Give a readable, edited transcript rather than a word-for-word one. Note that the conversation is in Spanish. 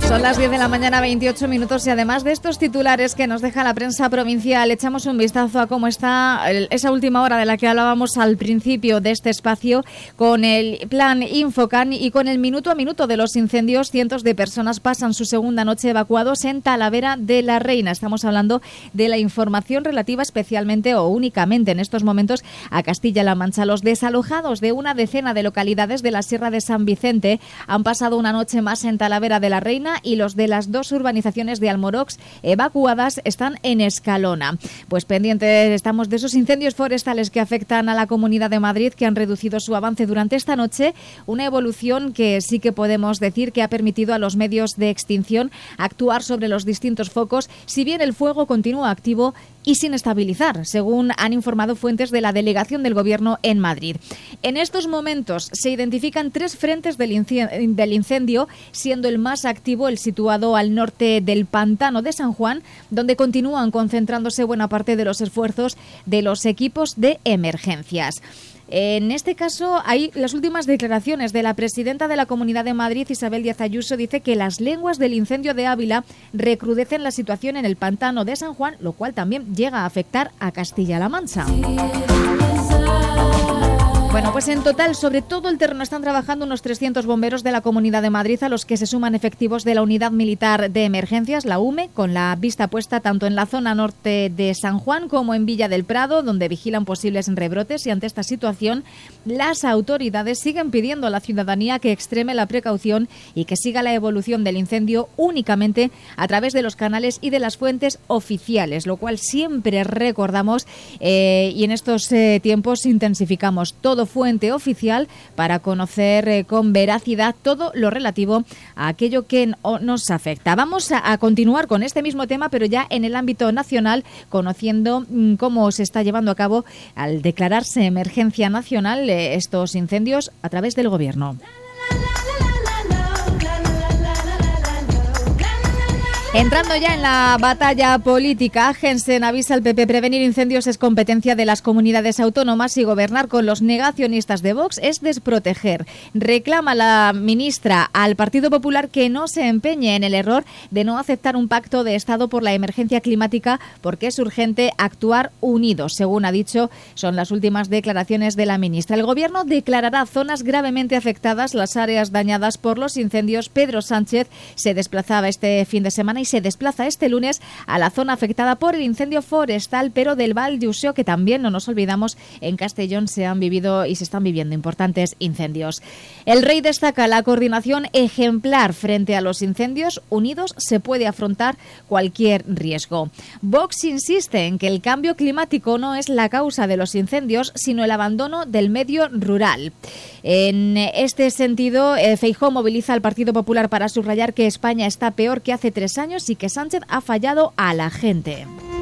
Son las 10 de la mañana, 28 minutos, y además de estos titulares que nos deja la prensa provincial, echamos un vistazo a cómo está esa última hora de la que hablábamos al principio de este espacio, con el plan Infocan y con el minuto a minuto de los incendios. Cientos de personas pasan su segunda noche evacuados en Talavera de la Reina. Estamos hablando de la información relativa especialmente o únicamente en estos momentos a Castilla-La Mancha. Los desalojados de una decena de localidades de la Sierra de San Vicente han pasado una noche más en Talavera de la Reina, y los de las dos urbanizaciones de Almorox evacuadas están en Escalona. Pues pendientes estamos de esos incendios forestales que afectan a la Comunidad de Madrid, que han reducido su avance durante esta noche, una evolución que sí que podemos decir que ha permitido a los medios de extinción actuar sobre los distintos focos, si bien el fuego continúa activo y sin estabilizar, según han informado fuentes de la delegación del Gobierno en Madrid. En estos momentos se identifican 3 frentes del incendio, siendo el más activo el situado al norte del Pantano de San Juan, donde continúan concentrándose buena parte de los esfuerzos de los equipos de emergencias. En este caso, hay las últimas declaraciones de la presidenta de la Comunidad de Madrid, Isabel Díaz Ayuso. Dice que las lenguas del incendio de Ávila recrudecen la situación en el Pantano de San Juan, lo cual también llega a afectar a Castilla-La Mancha. Bueno, pues en total, sobre todo el terreno están trabajando unos 300 bomberos de la Comunidad de Madrid, a los que se suman efectivos de la Unidad Militar de Emergencias, la UME, con la vista puesta tanto en la zona norte de San Juan como en Villa del Prado, donde vigilan posibles rebrotes. Y ante esta situación, las autoridades siguen pidiendo a la ciudadanía que extreme la precaución y que siga la evolución del incendio únicamente a través de los canales y de las fuentes oficiales, lo cual siempre recordamos y en estos tiempos intensificamos todo fuente oficial para conocer con veracidad todo lo relativo a aquello que nos afecta. Vamos a continuar con este mismo tema, pero ya en el ámbito nacional, conociendo cómo se está llevando a cabo, al declararse emergencia nacional, estos incendios a través del Gobierno. Entrando ya en la batalla política, Jensen avisa al PP: prevenir incendios es competencia de las comunidades autónomas y gobernar con los negacionistas de Vox es desproteger. Reclama la ministra al Partido Popular que no se empeñe en el error de no aceptar un pacto de Estado por la emergencia climática, porque es urgente actuar unidos. Según ha dicho, son las últimas declaraciones de la ministra. El Gobierno declarará zonas gravemente afectadas, las áreas dañadas por los incendios. Pedro Sánchez se desplazaba este fin de semana y se desplaza este lunes a la zona afectada por el incendio forestal, pero del Val d'Usó, que también, no nos olvidamos, en Castellón se han vivido y se están viviendo importantes incendios. El Rey destaca la coordinación ejemplar frente a los incendios. Unidos se puede afrontar cualquier riesgo. Vox insiste en que el cambio climático no es la causa de los incendios, sino el abandono del medio rural. En este sentido, Feijóo moviliza al Partido Popular para subrayar que España está peor que hace 3 años y que Sánchez ha fallado a la gente.